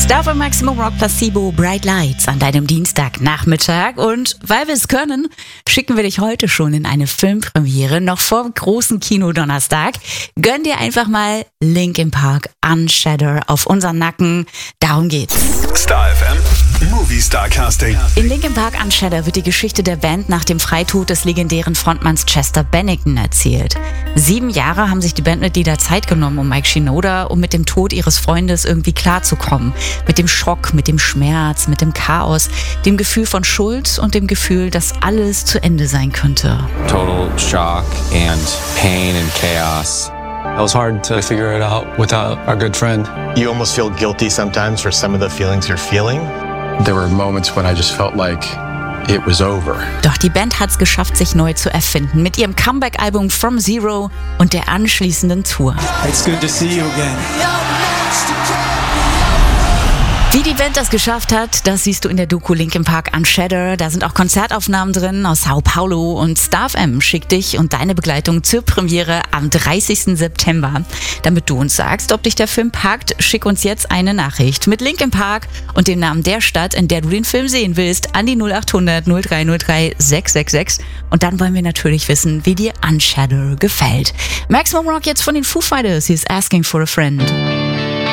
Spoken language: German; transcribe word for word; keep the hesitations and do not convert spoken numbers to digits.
Star für Maximum Rock Placebo Bright Lights an deinem Dienstagnachmittag. Und weil wir es können, schicken wir dich heute schon in eine Filmpremiere, noch vor dem großen Kinodonnerstag. Gönn dir einfach mal Linkin Park Unshadowed auf unseren Nacken. Darum geht's. Star F M Movie Star Casting. In Linkin Park Unshadowed wird die Geschichte der Band nach dem Freitod des legendären Frontmanns Chester Bennington erzählt. Sieben Jahre haben sich die Bandmitglieder Zeit genommen um Mike Shinoda, um mit dem Tod ihres Freundes irgendwie klarzukommen. Mit dem Schock, mit dem Schmerz, mit dem Chaos, dem Gefühl von Schuld und dem Gefühl, dass alles zu Ende sein könnte. Total shock and pain and chaos. It was hard to figure it out without our good friend. You almost feel guilty sometimes for some of the feelings you're feeling. There were moments when I just felt like it was over. Doch die Band hat es geschafft, sich neu zu erfinden mit ihrem Comeback-Album From Zero und der anschließenden Tour. It's good to see you again. Wie die Band das geschafft hat, das siehst du in der Doku Linkin Park Unshadowed. Da sind auch Konzertaufnahmen drin aus Sao Paulo, und Star F M schickt dich und deine Begleitung zur Premiere am dreißigsten September. Damit du uns sagst, ob dich der Film packt, schick uns jetzt eine Nachricht mit Linkin Park und dem Namen der Stadt, in der du den Film sehen willst, an die null acht hundert null drei null drei sechs sechs sechs. Und dann wollen wir natürlich wissen, wie dir Unshadowed gefällt. Maximum Rock jetzt von den Foo Fighters. He's Asking for a Friend.